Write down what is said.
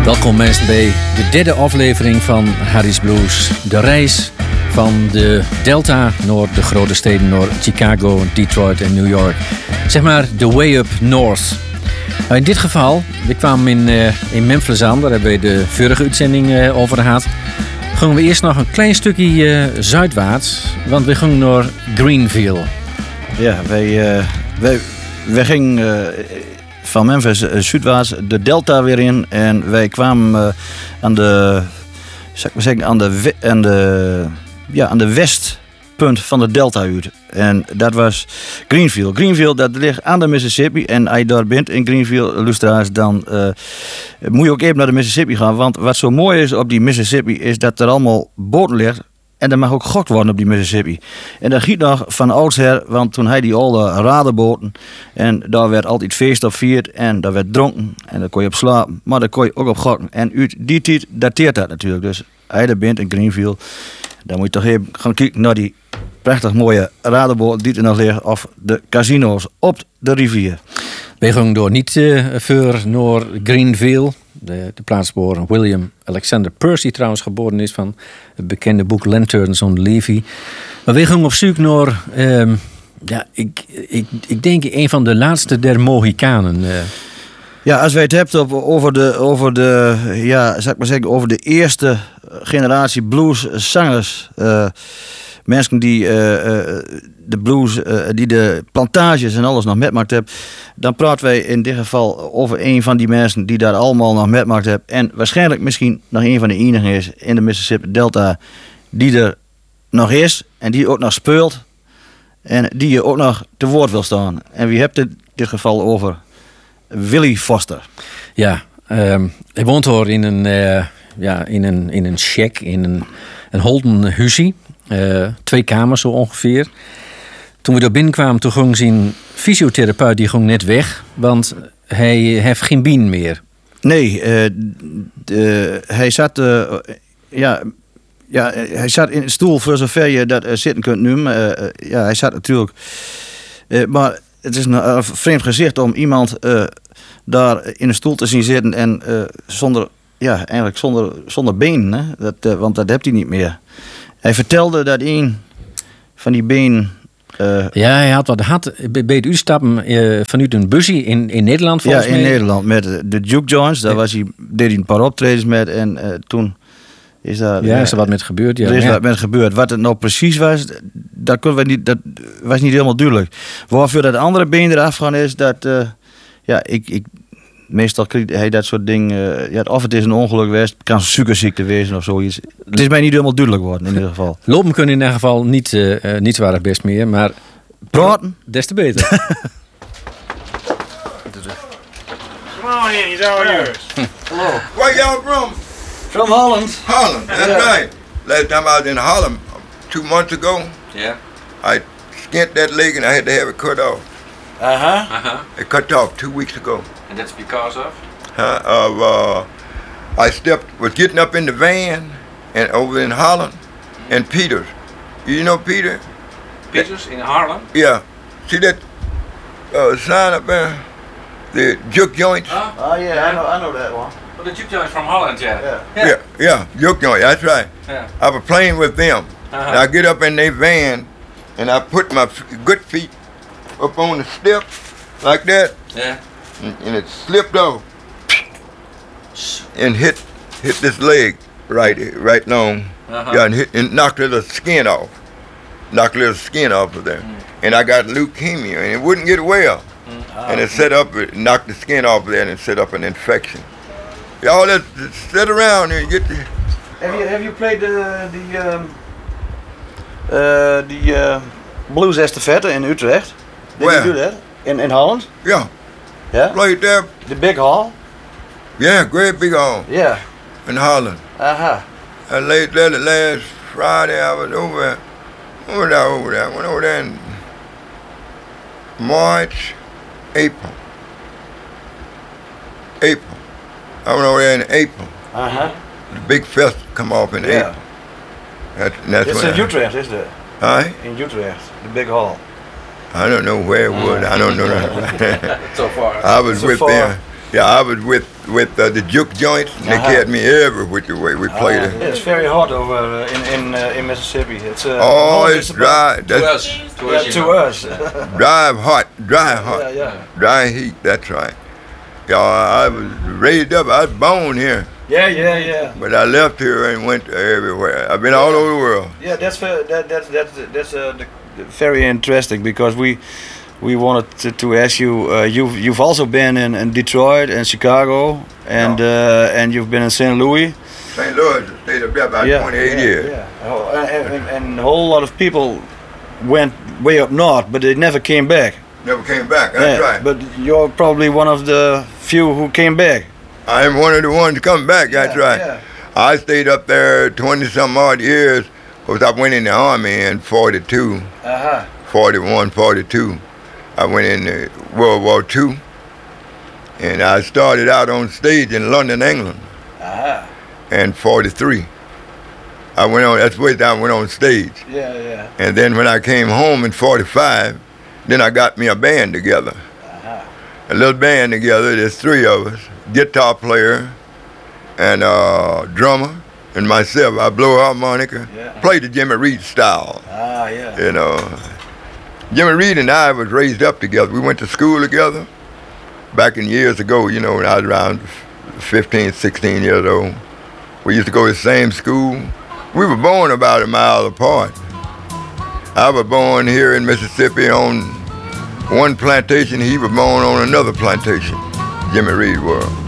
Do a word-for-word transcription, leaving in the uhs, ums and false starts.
Welkom mensen bij de derde aflevering van Harry's Blues. De reis van de Delta naar de grote steden, naar Chicago, Detroit en New York. Zeg maar de way up north. In dit geval, we kwamen in, uh, in Memphis aan, daar hebben we de vorige uitzending uh, over gehad. Gingen we eerst nog een klein stukje uh, zuidwaarts, want we gingen naar Greenville. Ja, wij, uh, wij, wij gingen uh, van Memphis uh, zuidwaarts de Delta weer in en wij kwamen uh, aan de, zal ik maar zeggen, aan de, aan de, ja, aan de westpunt van de Delta uit. En dat was Greenville. Greenville, dat ligt aan de Mississippi. En als je daar bent in Greenville, luisteraars, dan uh, moet je ook even naar de Mississippi gaan. Want wat zo mooi is op die Mississippi, is dat er allemaal boten ligt. En er mag ook gokt worden op die Mississippi. En dat giet nog van oudsher, want toen hij die oude radenboten. En daar werd altijd feest op vierd. En daar werd dronken. En daar kon je op slapen. Maar daar kon je ook op gokken. En uit die tijd dateert dat natuurlijk. Dus als je er bent in Greenville, dan moet je toch even gaan kijken naar die prachtig mooie radenboten die er nog liggen. Of de casino's op de rivier. We gingen door niet uh, voor naar Greenville. De, de plaats waar William Alexander Percy trouwens geboren is, van het bekende boek Lanterns on Levee. Maar we gingen op zoek naar, um, ja, ik, ik, ik denk een van de laatste der Mohikanen. Uh. Ja, als wij het hebben op, over de, over de, ja, zal ik maar zeggen, over de eerste generatie blueszangers. Uh, mensen die uh, uh, de blues, uh, die de plantages en alles nog metmaakt hebben. Dan praten wij in dit geval over een van die mensen die daar allemaal nog metmaakt hebben. En waarschijnlijk misschien nog een van de enigen is in de Mississippi Delta die er nog is. En die ook nog speelt. En die je ook nog te woord wil staan. En wie hebt het in dit geval over? Willie Foster. Ja, um, hij woont hoor in een, uh, ja, in een, in een shack, in een, een holden huisje. Uh, twee kamers zo ongeveer. Toen we daar binnenkwamen, toen ging zijn fysiotherapeut die ging net weg. Want hij heeft geen bien meer. Nee, uh, de, hij zat... Uh, ja, ja, hij zat in een stoel voor zover je dat uh, zitten kunt noemen. Uh, ja, hij zat natuurlijk... Uh, maar het is een uh, vreemd gezicht om iemand uh, daar in een stoel te zien zitten en uh, zonder... Ja, eigenlijk zonder, zonder benen. Hè? Dat, uh, want dat heeft hij niet meer. Hij vertelde dat een van die benen... Uh, ja, hij had wat had bij het uitstappen uh, vanuit een busje in, in Nederland volgens mij. Ja, in mij. Nederland met de Duke Joints. Daar ja. was hij, deed hij een paar optredens met en uh, toen is daar... Ja, is er wat met gebeurd. Ja. Er is ja. wat met gebeurd. Wat het nou precies was, dat, kon we niet, dat was niet helemaal duidelijk. Waarvoor dat andere been eraf gaan is, dat... Uh, ja, ik... ik meestal krijgt hij dat soort dingen. Uh, ja, of het is een ongeluk geweest, het kan suikerziekte wezen of zoiets. Het is mij niet helemaal duidelijk worden in ieder geval. Lopen kunnen in ieder geval niet, uh, niet zo erg best meer, maar praten des te beter. Come on in, he's all yours. Hello. Where y'all from? From Holland. Holland, that's yeah. right. Last time I was in Holland, two months ago, yeah, I skinned that leg and I had to have it cut off. Uh huh. Uh huh. It cut off two weeks ago. And that's because of? Huh? Of uh, I stepped was getting up in the van and over in Holland and Peters. You know Peter? Peters in Harlem? Yeah. See that uh, sign up there? The juke joints. Oh, oh yeah, yeah, I know, I know that one. Well, the juke joints from Holland, yeah. Yeah, yeah, yeah, yeah juke joint. That's right. Yeah. I was playing with them. Uh-huh. And I get up in their van and I put my good feet up on the step like that. Yeah. And, and it slipped off and hit hit this leg right right long. Uh-huh. Yeah, and, hit, and knocked a little skin off. Knocked a little skin off of there. Mm. And I got leukemia and it wouldn't get well. Mm. Oh. And it set up, it knocked the skin off of there and it set up an infection. Y'all just sit around and get the... Have you, have you played the, the, um, uh, the uh, blues estafette in Utrecht? Did Where? you do that? In, in Holland? Yeah. Yeah? Played there. The big hall? Yeah, great big hall. Yeah. In Holland. Uh-huh. I laid there the last Friday. I was over, over there, over there. I went over there in March, April. April. I went over there in April. Uh-huh. The big fest come off in yeah. April. That, that's it's when in I, Utrecht, isn't it? Huh? In Utrecht, the big hall. I don't know where it was. I don't know that. So far. I was so with far. them. Yeah, I was with with uh, the juke joints, and they Uh-huh. carried me every which way we played it. Yeah, it's very hot over uh, in in uh, in Mississippi. It's uh, Oh, hot it's is dry. about- That's us. Yeah, to us. dry hot, dry hot, yeah, yeah. dry heat. That's right. Yeah, I was raised up. I was born here, Yeah, yeah, yeah. but I left here and went everywhere. I've been all over the world. Yeah, that's ve- that that's that's that's uh, the, very interesting because we we wanted to, to ask you. Uh, you've you've also been in, in Detroit and Chicago and uh, and you've been in Saint Louis. Saint Louis stayed up there about yeah, twenty-eight yeah, years. Yeah. Oh, and, and, and a whole lot of people went way up north, but they never came back. Never came back. That's Yeah, right. But you're probably one of the few who came back. I am one of the ones to come back. That's Yeah, right. yeah. I stayed up there twenty some odd years because I went in the army in forty-two, Uh huh. forty-one, forty-two. I went in the World War Two, and I started out on stage in London, England, Uh huh. in forty-three. I went on. That's where I went on stage, Yeah, yeah. and then when I came home in forty-five, then I got me a band together. Uh-huh. A little band together. There's three of us: guitar player, and uh, drummer, and myself. I blow a harmonica, Yeah. play the Jimmy Reed style. Ah, yeah. You know, Jimmy Reed and I was raised up together. We went to school together back in years ago. You know, when I was around fifteen, sixteen years old. We used to go to the same school. We were born about a mile apart. I was born here in Mississippi on one plantation. He was born on another plantation. Jimmy Reed was.